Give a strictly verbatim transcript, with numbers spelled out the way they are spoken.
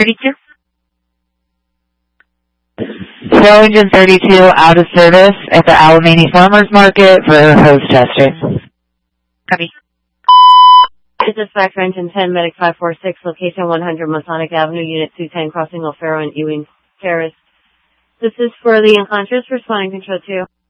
thirty-two. Shell engine thirty-two out of service at the Alamany Farmers Market for hose testing. Copy. Dispatch for engine ten, medic five four six, location one hundred Masonic Avenue, unit two ten, crossing O'Farrell and Ewing Terrace. This is for the unconscious, responding control two.